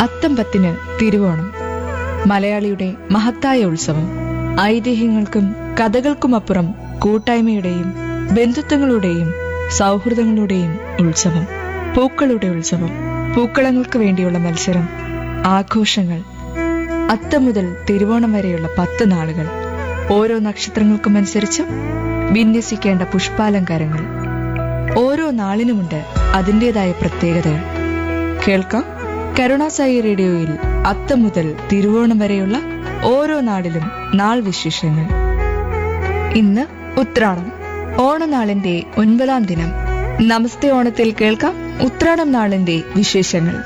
അത്തം 10 തിരുവോണം. മലയാളിയുടെ മഹത്തായ ഉത്സവം. ഐതിഹ്യങ്ങൾക്കും കഥകൾക്കുമപ്പുറം കൂട്ടായ്മയുടെയും ബന്ധുത്വങ്ങളുടെയും സൗഹൃദങ്ങളുടെയും ഉത്സവം. പൂക്കളുടെ ഉത്സവം. പൂക്കളങ്ങൾക്ക് വേണ്ടിയുള്ള മത്സരം, ആഘോഷങ്ങൾ. അത്തം മുതൽ തിരുവോണം വരെയുള്ള 10 നാളുകൾ. ഓരോ നക്ഷത്രങ്ങൾക്കുമനുസരിച്ച് വിന്യസിക്കേണ്ട പുഷ്പാലങ്കാരങ്ങൾ. ഓരോ നാളിനുമുണ്ട് അതിൻ്റെതായ പ്രത്യേകതകൾ. കേൾക്കാം കരുണാസായി റേഡിയോയിൽ അത്തം മുതൽ തിരുവോണം വരെയുള്ള ഓരോ നാളിലും നാൾ വിശേഷങ്ങൾ. ഇന്ന് ഉത്രാടം, ഓണനാളിന്റെ 9ാം ദിനം. നമസ്തേ ഓണത്തിൽ കേൾക്കാം ഉത്രാടം നാളിന്റെ വിശേഷങ്ങൾ.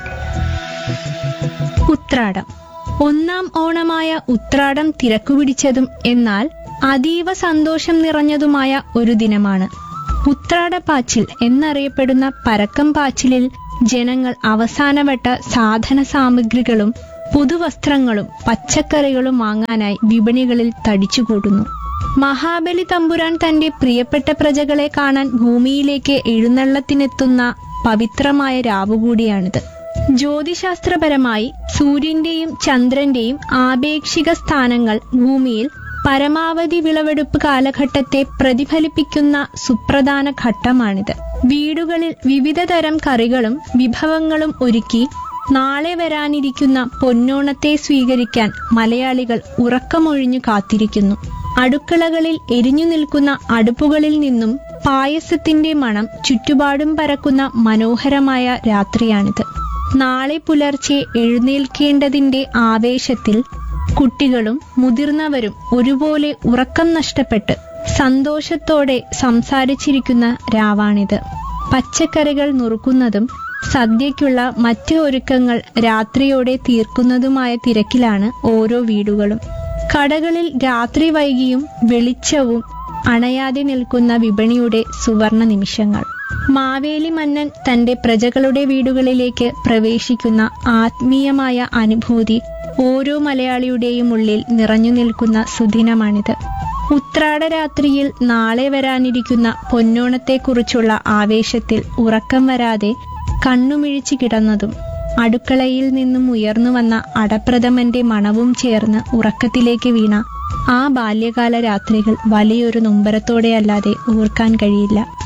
ഉത്രാടം. ഒന്നാം ഓണമായ ഉത്രാടം തിരക്കുപിടിച്ചതും എന്നാൽ അതീവ സന്തോഷം നിറഞ്ഞതുമായ ഒരു ദിനമാണ്. ഉത്രാടപ്പാച്ചിൽ എന്നറിയപ്പെടുന്ന പരക്കം പാച്ചിലിൽ ജനങ്ങൾ അവസാനവട്ട സാധന സാമഗ്രികളും പുതുവസ്ത്രങ്ങളും പച്ചക്കറികളും വാങ്ങാനായി വിപണികളിൽ തടിച്ചുകൂടുന്നു. മഹാബലി തമ്പുരാൻ തന്റെ പ്രിയപ്പെട്ട പ്രജകളെ കാണാൻ ഭൂമിയിലേക്ക് എഴുന്നള്ളത്തിനെത്തുന്ന പവിത്രമായ രാവുകൂടിയാണിത്. ജ്യോതിശാസ്ത്രപരമായി സൂര്യന്റെയും ചന്ദ്രന്റെയും ആപേക്ഷിക സ്ഥാനങ്ങൾ ഭൂമിയിൽ പരമാവധി വിളവെടുപ്പ് കാലഘട്ടത്തെ പ്രതിഫലിപ്പിക്കുന്ന സുപ്രധാന ഘട്ടമാണിത്. വീടുകളിൽ വിവിധ തരം കറികളും വിഭവങ്ങളും ഒരുക്കി നാളെ വരാനിരിക്കുന്ന പൊന്നോണത്തെ സ്വീകരിക്കാൻ മലയാളികൾ ഉറക്കമൊഴിഞ്ഞു കാത്തിരിക്കുന്നു. അടുക്കളകളിൽ എരിഞ്ഞു നിൽക്കുന്ന അടുപ്പുകളിൽ നിന്നും പായസത്തിന്റെ മണം ചുറ്റുപാടും പരക്കുന്ന മനോഹരമായ രാത്രിയാണിത്. നാളെ പുലർച്ചെ എഴുന്നേൽക്കേണ്ടതിന്റെ ആവേശത്തിൽ കുട്ടികളും മുതിർന്നവരും ഒരുപോലെ ഉറക്കം നഷ്ടപ്പെട്ട് സന്തോഷത്തോടെ സംസാരിച്ചിരിക്കുന്ന രാവാണിത്. പച്ചക്കറികൾ നുറുക്കുന്നതും സദ്യയ്ക്കുള്ള മറ്റ് ഒരുക്കങ്ങൾ രാത്രിയോടെ തീർക്കുന്നതുമായ തിരക്കിലാണ് ഓരോ വീടുകളും. കടകളിൽ രാത്രി വൈകിയും വെളിച്ചവും അണയാതെ നിൽക്കുന്ന വിപണിയുടെ സുവർണ നിമിഷങ്ങൾ. മാവേലി മന്നൻ തന്റെ പ്രജകളുടെ വീടുകളിലേക്ക് പ്രവേശിക്കുന്ന ആത്മീയമായ അനുഭൂതി ഓരോ മലയാളിയുടെയും ഉള്ളിൽ നിറഞ്ഞു നിൽക്കുന്ന സുദിനമാണിത്. ഉത്രാടരാത്രിയിൽ നാളെ വരാനിരിക്കുന്ന പൊന്നോണത്തെക്കുറിച്ചുള്ള ആവേശത്തിൽ ഉറക്കം വരാതെ കണ്ണുമിഴിച്ചു കിടന്നതും അടുക്കളയിൽ നിന്നും ഉയർന്നു വന്ന അടപ്രഥമന്റെ മണവും ചേർന്ന് ഉറക്കത്തിലേക്ക് വീണ ആ ബാല്യകാല രാത്രികൾ വലിയൊരു നൊമ്പരത്തോടെയല്ലാതെ ഓർക്കാൻ കഴിയില്ല.